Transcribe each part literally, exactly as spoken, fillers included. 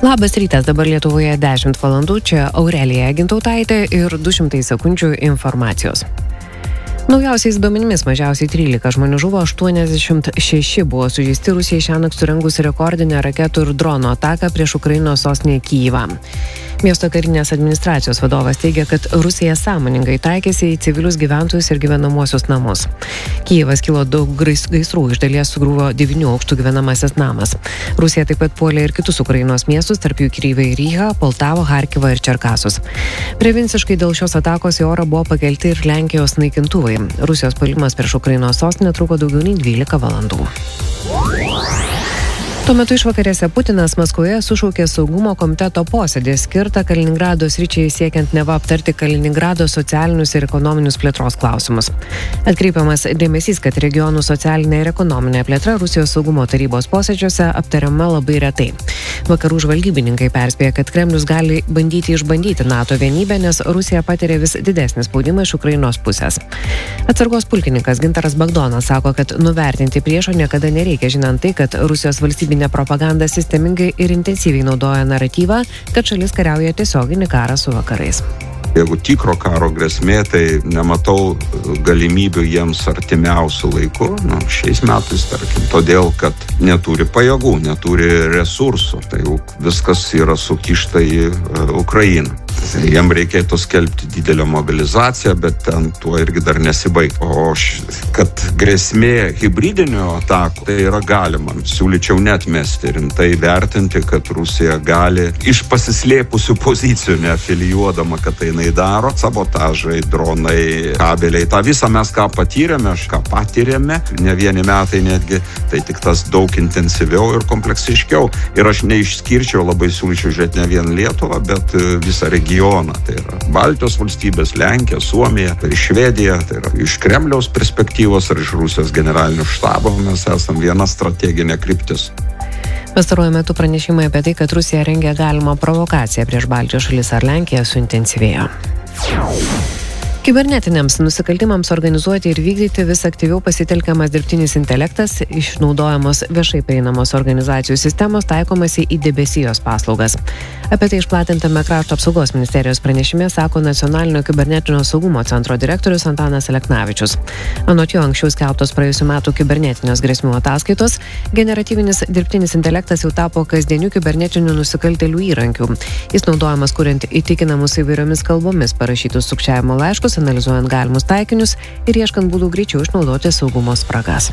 Labas rytas, dabar Lietuvoje dešimt valandų, čia Aurelija Gintautaitė ir du šimtai sekundžių informacijos. Naujausiais duomenimis mažiausiai trylika žmonių žuvo, aštuoniasdešimt šeši buvo sužeisti Rusijai šiąnakt surengus rekordinę raketų ir drono ataką prieš Ukrainos sostinę Kyjivą. Miesto karinės administracijos vadovas teigia, kad Rusija sąmoningai taikėsi į civilius gyventojus ir gyvenamuosius namus. Kyjivas kilo daug gaisrų, iš dalies sugrūvo devynių aukštų gyvenamasis namas. Rusija taip pat puolė ir kitus Ukrainos miestus, tarp jų Kryvą ir Rygą, Poltavą, Charkivą ir Čerkasus. Prevenciškai dėl šios atakos į orą buvo pakelti ir Lenkijos naikintuvai. Rusijos puolimas prieš Ukrainos sostinę truko daugiau nei dvylika valandų. Tuo metu išvakarėse Putinas Maskvoje sušaukė saugumo komiteto posėdį skirtą Kaliningrado sričiai siekiant neva aptarti Kaliningrado socialinius ir ekonominius plėtros klausimus. Atkreipiamas dėmesys, kad regionų socialinė ir ekonominė plėtra Rusijos saugumo tarybos posėdžiuose aptariama labai retai. Vakarų žvalgybininkai perspėja, kad Kremlius gali bandyti išbandyti NATO vienybę, nes Rusija patiria vis didesnį spaudimą iš Ukrainos pusės. Atsargos pulkininkas Gintaras Bagdonas sako, kad nuvertinti priešo niekada nereikia, žinant tai, kad Rusijos valstybinė propaganda sistemingai ir intensyviai naudoja naratyvą, kad šalis kariauja tiesioginį karą su vakarais. Jeigu tikro karo grėsmė, tai nematau galimybių jiems artimiausių laikų, nu, šiais metais, tarkim, todėl, kad neturi pajėgų, neturi resursų, tai viskas yra sukišta į uh, Ukrainą. Jiem reikėtų skelbti didelę mobilizaciją, bet ten tuo irgi dar nesibaigti. O š, kad grėsmė hibridinio atakų, tai yra galima. Siūlyčiau netmesti rimtai vertinti, kad Rusija gali iš pasislėpusių pozicijų, neafilijuodama, kad tai jinai daro, sabotažai, dronai, kabeliai. Ta visą mes ką patyrėme, ką patyrėme, ne vieni metai netgi, tai tik tas daug intensyviau ir kompleksiškiau. Ir aš neišskirčiau, labai siūlyčiau žiūrėti ne vien Lietuvą, bet visą regioną. Tai yra Baltijos valstybės, Lenkija, Suomija, tai Švedija, tai yra iš Kremliaus perspektyvos ar iš Rusijos generalinio štabo mes esam viena strateginė kryptis. Pastaruoju metu pranešimai apie tai, kad Rusija rengia galimą provokaciją prieš Baltijos šalis ar Lenkiją, suintensyvėjo. Kibernetiniams nusikaltimams organizuoti ir vykdyti vis aktyviau pasitelkiamas dirbtinis intelektas, išnaudojamos viešai prieinamos organizacijų sistemos, taikomasi į debesijos paslaugas. Apie tai išplatintame Krašto apsaugos ministerijos pranešime sako Nacionalinio kibernetinio saugumo centro direktorius Antanas Aleknavičius. Anot jo anksčiau skelbtos praėjusių metų kibernetinės grėsmių ataskaitos, generatyvinis dirbtinis intelektas jau tapo kasdienių kibernetinių nusikaltėlių įrankių. Jis naudojamas kuriant įtikinamus įvairiomis kalbomis parašytus sukčiavimo laiškus, analizuojant galimus taikinius ir ieškant būdų greičiau išnaudoti saugumo spragas.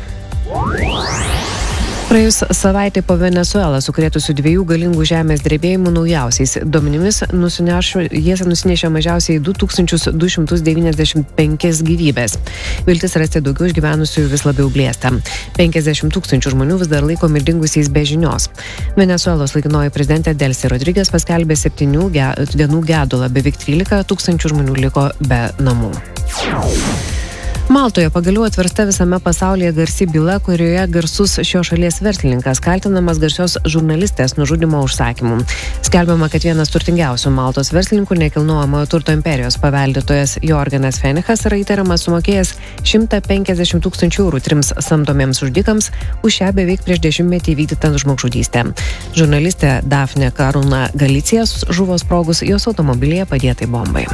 Praėjus savaitę po Venesuelą sukrėtusių dviejų galingų žemės drebėjimų naujausiais duomenimis jie nusinešė mažiausiai du tūkstančius du šimtus devyniasdešimt penkias gyvybės. Viltis rasti daugiau išgyvenusiųjų vis labiau blėsta. penkiasdešimt tūkstančių žmonių vis dar laikomi dingusiais be žinios. Venesuelos laikinoji prezidentė Delsi Rodriges paskelbė septynių ge- dienų gedulą, beveik trylika tūkstančių žmonių liko be namų. Maltoje pagaliau atversta visame pasaulyje garsi byla, kurioje garsus šios šalies verslininkas kaltinamas garsios žurnalistės nužudymo užsakymu. Skelbiama, kad vienas turtingiausių Maltos verslininkų, nekilnojamojo turto imperijos paveldėtojas Jorgenas Fenichas, yra įtariamas sumokėjęs šimtą penkiasdešimt tūkstančių eurų trims samdomiems žudikams už šią beveik prieš dešimtmetį vykdytą žmogžudystę. Žurnalistė Dafne Karuna Galicija žuvo sprogus jos automobilyje padėtai bombai.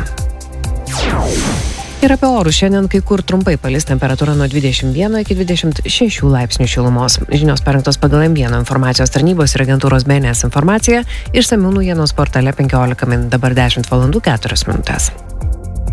Ir apie orus šiandien kai kur trumpai palis, temperatūra nuo dvidešimt vieno iki dvidešimt šešių laipsnių šilumos. Žinios parengtos pagal M vieną informacijos tarnybos ir agentūros B N S informaciją, išsamių naujienos portale penkiolika min. Dabar dešimt valandų keturios minutės.